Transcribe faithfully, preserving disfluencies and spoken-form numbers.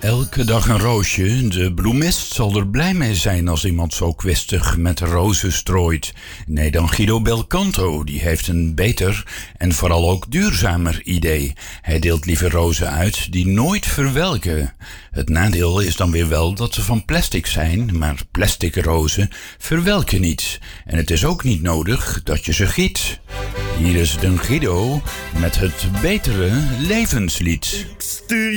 Elke dag een roosje, de bloemist zal er blij mee zijn als iemand zo kwistig met rozen strooit. Nee, dan Guido Belcanto, die heeft een beter en vooral ook duurzamer idee. Hij deelt liever rozen uit die nooit verwelken. Het nadeel is dan weer wel dat ze van plastic zijn, maar plastic rozen verwelken niet. En het is ook niet nodig dat je ze giet. Hier is de Guido met het betere levenslied.